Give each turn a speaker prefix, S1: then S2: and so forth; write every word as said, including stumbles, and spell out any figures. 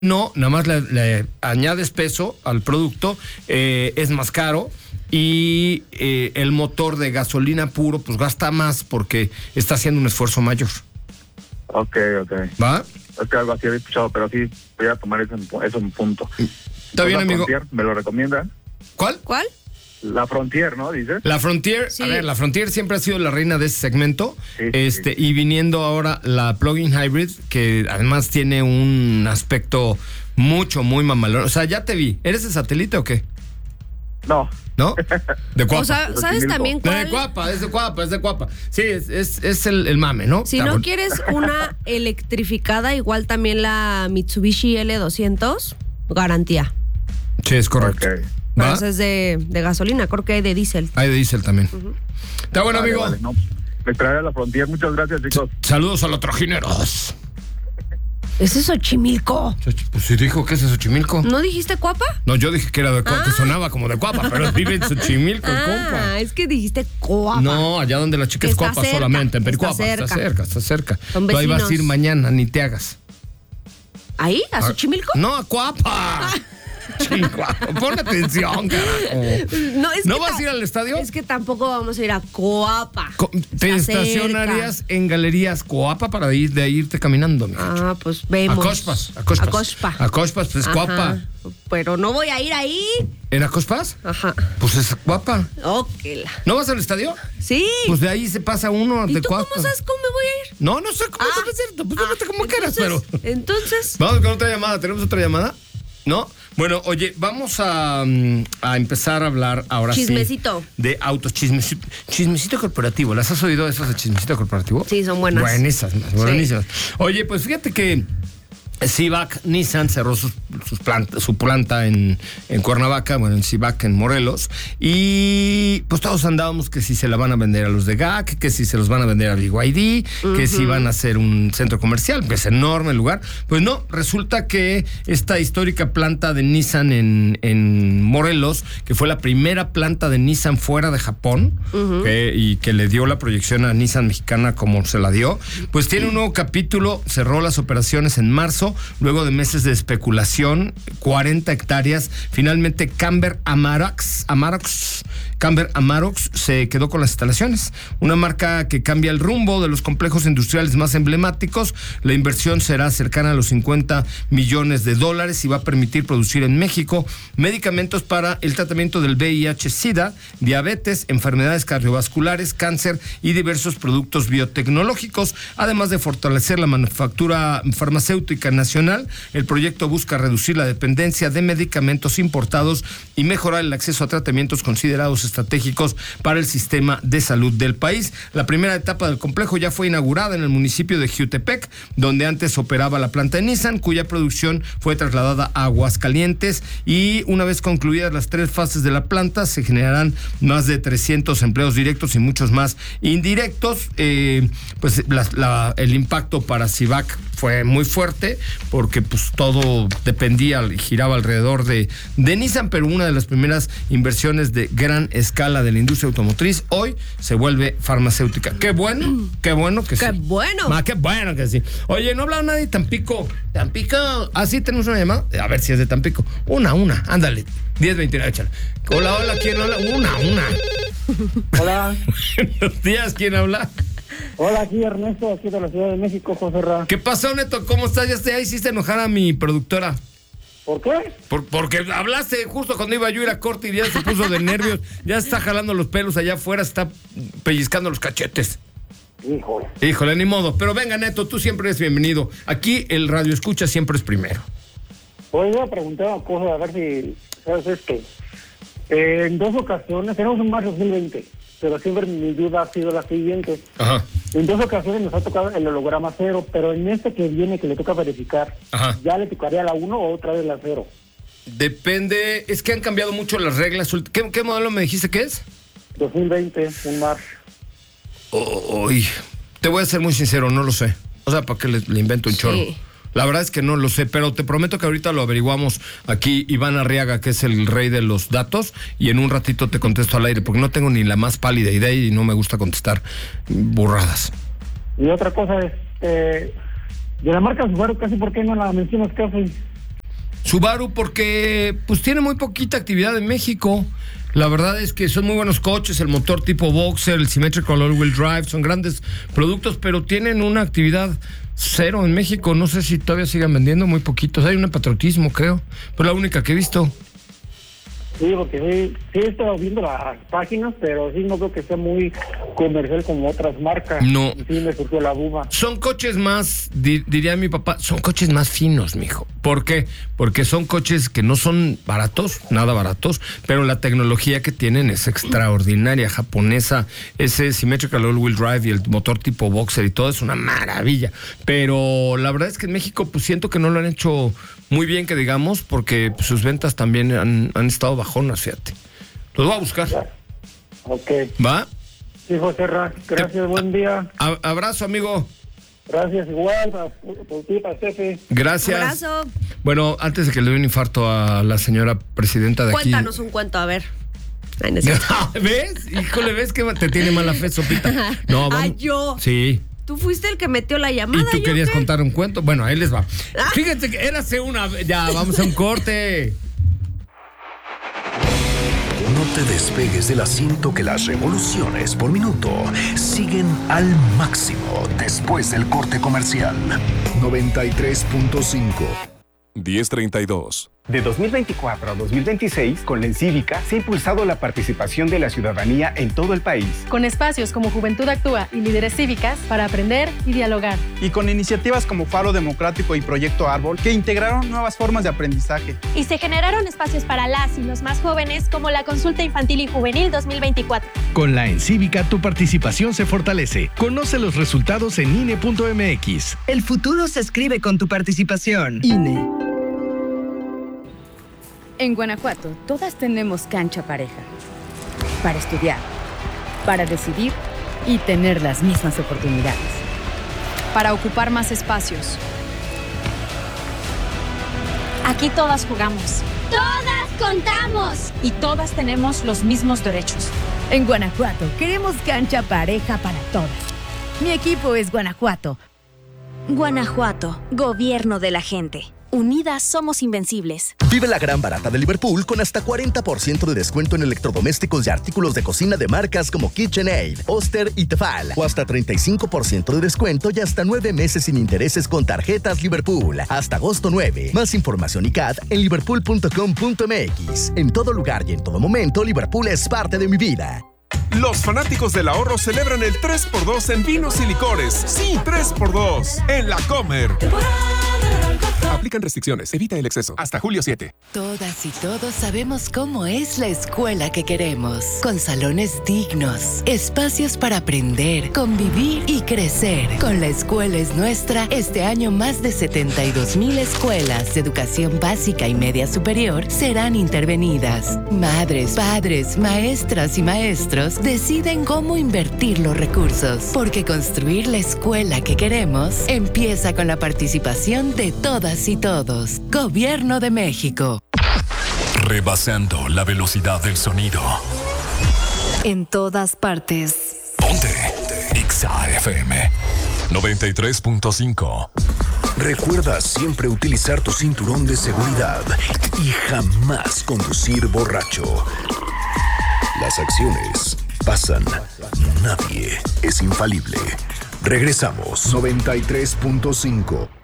S1: no, nada más le, le añades peso al producto, eh, es más caro y eh, el motor de gasolina puro pues gasta más porque está haciendo un esfuerzo mayor.
S2: Ok, ok.
S1: ¿Va?
S2: Es que algo así había escuchado, pero sí voy a tomar eso en, eso en punto.
S1: ¿Está bien, amigo?
S2: Frontier, ¿me lo recomienda?
S1: ¿Cuál?
S3: ¿Cuál?
S2: La Frontier, ¿no? Dice.
S1: La Frontier,
S3: Sí.
S1: a ver, la Frontier siempre ha sido la reina de ese segmento,
S2: Sí, sí,
S1: este,
S2: sí.
S1: y viniendo ahora la plug-in hybrid, que además tiene un aspecto mucho, muy mamalón. O sea, ya te vi. ¿Eres de Satélite o qué?
S2: No.
S1: ¿No? De Cuapa.
S3: O sea, ¿sabes
S2: Xochimilco.
S3: también
S1: de
S3: cuál?
S1: Cuapa, es de Cuapa, es de Cuapa. Sí, es, es, es el, el mame, ¿no?
S3: Si
S1: Está
S3: no
S1: bueno.
S3: quieres una electrificada, igual también la Mitsubishi L doscientos, garantía.
S1: Sí, es correcto.
S2: Ok.
S3: Pero
S1: ¿Va?
S3: esa es de, de gasolina, creo que hay de diésel.
S1: Hay de diésel también. Está bueno,
S2: Vale,
S1: amigo.
S2: vale, no. Me traeré a la Frontier. Muchas gracias, chicos.
S1: Saludos a los trojineros.
S3: Ese es Xochimilco.
S1: Pues si dijo que es de Xochimilco.
S3: ¿No dijiste Cuapa?
S1: No, yo dije que era de Cuapa,
S3: Ah.
S1: que sonaba como de Cuapa, pero vive en Xochimilco, el compa.
S3: Ah, es que dijiste Cuapa.
S1: No, allá donde la chica es
S3: Está
S1: Cuapa
S3: cerca,
S1: solamente, en
S3: está
S1: Pericuapa. Está
S3: cerca.
S1: cerca, está cerca.
S3: Son
S1: Tú ahí vas a ir
S3: vecinos.
S1: mañana, ni te hagas.
S3: ¿Ahí? ¿A Xochimilco?
S1: No, a Cuapa. Chihuahua, pon atención, carajo.
S3: No, es
S1: ¿No
S3: que
S1: vas
S3: ta-
S1: a ir al estadio?
S3: Es que tampoco vamos a ir a Coapa.
S1: Co- Te
S3: Está
S1: estacionarías
S3: cerca.
S1: en Galerías Coapa para ir de irte caminando, mi cacho.
S3: Ah, pues
S1: A
S3: vemos.
S1: Cospas, a Cospas.
S3: A Cospa.
S1: A Cospas, pues
S3: Ajá.
S1: Coapa.
S3: Pero no voy a ir ahí.
S1: ¿En Acospas?
S3: Ajá.
S1: Pues es Coapa.
S3: Ok. la-
S1: ¿No vas al estadio?
S3: Sí.
S1: Pues de ahí se pasa uno
S3: ¿Y
S1: de
S3: tú
S1: Coapa.
S3: cómo sabes cómo me voy a ir?
S1: No, no sé cómo
S3: Ah.
S1: debe ser. Pues
S3: Ah,
S1: vete como quieras, pero.
S3: entonces- Entonces.
S1: Vamos con otra llamada. ¿Tenemos otra llamada? ¿No? Bueno, oye, vamos a, mm, a empezar a hablar ahora
S3: Chismecito.
S1: sí de autos. Chismecito, chismecito corporativo. ¿Las has oído esas de chismecito corporativo?
S3: Sí, son buenas.
S1: Buenísimas, buenísimas. Oye, pues fíjate que Civac Nissan cerró sus, sus planta, su planta en, en Cuernavaca, bueno, en Civac, en Morelos, y pues todos andábamos que si se la van a vender a los de G A C, que si se los van a vender a B Y D, uh-huh. que si van a hacer un centro comercial, que es enorme el lugar. Pues no, resulta que esta histórica planta de Nissan en, en Morelos, que fue la primera planta de Nissan fuera de Japón, uh-huh. que, y que le dio la proyección a Nissan mexicana como se la dio, pues tiene un nuevo capítulo, cerró las operaciones en marzo, luego de meses de especulación, cuarenta hectáreas. Finalmente, Camber Amarox, Amarox, Camber Amarox se quedó con las instalaciones. Una marca que cambia el rumbo de los complejos industriales más emblemáticos. La inversión será cercana a los cincuenta millones de dólares y va a permitir producir en México medicamentos para el tratamiento del V I H-Sida, diabetes, enfermedades cardiovasculares, cáncer y diversos productos biotecnológicos, además de fortalecer la manufactura farmacéutica nacional. El proyecto busca reducir la dependencia de medicamentos importados y mejorar el acceso a tratamientos considerados estratégicos para el sistema de salud del país. La primera etapa del complejo ya fue inaugurada en el municipio de Jiutepec, donde antes operaba la planta de Nissan, cuya producción fue trasladada a Aguascalientes, y una vez concluidas las tres fases de la planta se generarán más de trescientos empleos directos y muchos más indirectos. Eh, pues la, la, el impacto para Civac fue muy fuerte porque pues todo dependía y giraba alrededor de, de Nissan, pero una de las primeras inversiones de gran escala de la industria automotriz hoy se vuelve farmacéutica. Qué bueno, qué bueno que
S3: ¡Qué
S1: sí.
S3: bueno!
S1: Ma, qué bueno que sí. Oye, no habla nadie de Tampico. Tampico. Ah, sí, tenemos una llamada. A ver si es de Tampico. Una, una. Ándale. diez veintinueve, échale. Hola, hola, ¿quién habla? Una, una.
S4: Hola,
S1: Buenos días, ¿quién habla?
S4: hola, aquí Ernesto, aquí de la Ciudad de México, José Ra.
S1: ¿Qué pasó, Neto? ¿Cómo estás? Ya, te, ya hiciste enojar a mi productora.
S4: ¿Por qué?
S1: Por, porque hablaste justo cuando iba yo a ir a corte y ya se puso de nervios. Ya está jalando los pelos allá afuera, está pellizcando los cachetes.
S4: Híjole.
S1: Híjole, ni modo. Pero venga, Neto, tú siempre eres bienvenido. Aquí el radio escucha siempre es primero.
S4: Hoy voy a preguntar una cosa, a ver si sabes esto. Eh, en dos ocasiones, tenemos un marzo dos mil veinte, pero siempre mi duda ha sido la siguiente.
S1: Ajá.
S4: En dos ocasiones nos ha tocado el holograma cero, pero en este que viene, que le toca verificar,
S1: Ajá.
S4: ¿ya le tocaría la uno o otra vez la cero?
S1: Depende, es que han cambiado mucho las reglas. ¿Qué, qué modelo me dijiste que es?
S4: dos mil veinte, un marzo.
S1: Uy, te voy a ser muy sincero, no lo sé. O sea, ¿para qué le, le invento un
S3: Sí.
S1: chorro? La verdad es que no lo sé, pero te prometo que ahorita lo averiguamos aquí. Iván Arriaga, que es el rey de los datos, y en un ratito te contesto al aire, porque no tengo ni la más pálida idea y no me gusta contestar burradas.
S4: Y otra cosa es, eh, de la marca Subaru, casi, ¿por qué no la mencionas casi?
S1: Subaru porque pues tiene muy poquita actividad en México. La verdad es que son muy buenos coches, el motor tipo Boxer, el Symmetrical All-Wheel Drive, son grandes productos, pero tienen una actividad cero en México. No sé si todavía sigan vendiendo, muy poquitos. Hay un patriotismo, creo, pero la única que he visto.
S4: Sí, porque sí, sí he estado viendo las páginas, pero sí no creo que sea muy comercial como otras marcas.
S1: No.
S4: Sí me surgió la duda.
S1: Son coches más, di, diría mi papá, son coches más finos, mijo. ¿Por qué? Porque son coches que no son baratos, nada baratos, pero la tecnología que tienen es extraordinaria, japonesa. Ese Symmetrical All-Wheel Drive y el motor tipo Boxer y todo es una maravilla. Pero la verdad es que en México pues siento que no lo han hecho muy bien, que digamos, porque pues, sus ventas también han, han estado bajonas, fíjate. Los voy a buscar.
S4: Ok.
S1: ¿Va?
S4: Sí, José Ra, gracias,
S1: Te,
S4: buen día.
S1: A, abrazo, amigo.
S4: Gracias, igual, para, por ti, para Tefe.
S1: Gracias.
S3: Abrazo.
S1: Bueno, antes de que le dé un infarto a la señora presidenta de
S3: Cuéntanos
S1: aquí.
S3: un cuento, a ver. Ay, no es cierto.
S1: ¿Ves? Híjole, ¿ves que te tiene mala fe, Sopita? No, vamos.
S3: Ay, yo.
S1: Sí.
S3: Tú fuiste el que metió la llamada.
S1: ¿Y tú
S3: ¿yo
S1: querías
S3: qué?
S1: contar un cuento? Bueno, ahí les va. Fíjate que érase una... Ya, vamos a un corte.
S5: No te despegues del asiento, que las revoluciones por minuto siguen al máximo después del corte comercial. noventa y tres punto cinco.
S6: diez treinta y dos.
S7: De dos mil veinticuatro a dos mil veintiséis, con la Encívica se ha impulsado la participación de la ciudadanía en todo el país.
S8: Con espacios como Juventud Actúa y Líderes Cívicas para aprender y dialogar.
S9: Y con iniciativas como Faro Democrático y Proyecto Árbol, que integraron nuevas formas de aprendizaje.
S10: Y se generaron espacios para las y los más jóvenes, como la Consulta Infantil y Juvenil dos mil veinticuatro.
S11: Con la Encívica tu participación se fortalece. Conoce los resultados en I N E punto M X.
S12: El futuro se escribe con tu participación. I N E.
S13: En Guanajuato, todas tenemos cancha pareja. Para estudiar, para decidir y tener las mismas oportunidades.
S8: Para ocupar más espacios.
S10: Aquí todas jugamos. ¡Todas contamos!
S8: Y todas tenemos los mismos derechos.
S13: En Guanajuato, queremos cancha pareja para todas. Mi equipo es Guanajuato.
S10: Guanajuato, gobierno de la gente. Unidas somos invencibles.
S5: Vive la gran barata de Liverpool con hasta cuarenta por ciento de descuento en electrodomésticos y artículos de cocina de marcas como KitchenAid, Oster y Tefal. O hasta treinta y cinco por ciento de descuento y hasta nueve meses sin intereses con tarjetas Liverpool. Hasta agosto nueve. Más información y C A D en liverpool punto com punto m x. En todo lugar y en todo momento, Liverpool es parte de mi vida.
S6: Los fanáticos del ahorro celebran el tres por dos en vinos y licores. Sí, tres por dos en La Comer. Aplican restricciones. Evita el exceso. Hasta julio siete.
S14: Todas y todos sabemos cómo es la escuela que queremos. Con salones dignos, espacios para aprender, convivir y crecer. Con La Escuela es Nuestra, este año más de setenta y dos mil escuelas de educación básica y media superior serán intervenidas. Madres, padres, maestras y maestros deciden cómo invertir los recursos. Porque construir la escuela que queremos empieza con la participación de todas y todos. Gobierno de México.
S15: Rebasando la velocidad del sonido.
S16: En todas partes.
S15: Ponte Exa F M noventa y tres punto cinco.
S5: Recuerda siempre utilizar tu cinturón de seguridad y jamás conducir borracho. Las acciones pasan. Nadie es infalible. Regresamos. noventa y tres punto cinco.